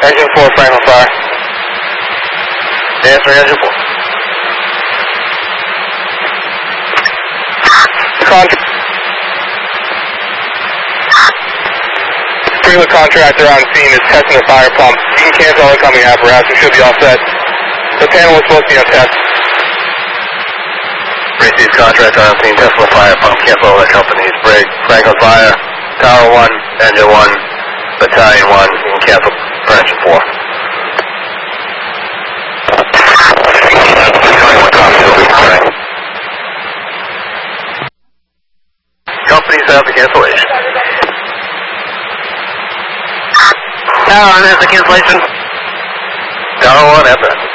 Engine 4, Franklin Fire. Answering Engine 4. Sprinkler contractor on scene is testing the fire pump. You can cancel all incoming apparatus. It should be all set. The panel was supposed to be on test. Received contractor on scene, testing the fire pump. Cancel all the companies. Break, Franklin Fire, Tower 1, Engine 1, Battalion 1. You can cancel for Engine 4. Companies have the cancellation. Tower 1 has the cancellation. Tower 1 has that.